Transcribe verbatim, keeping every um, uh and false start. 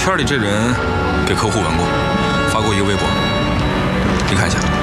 圈里这人给客户玩过，发过一个微博，你看一下。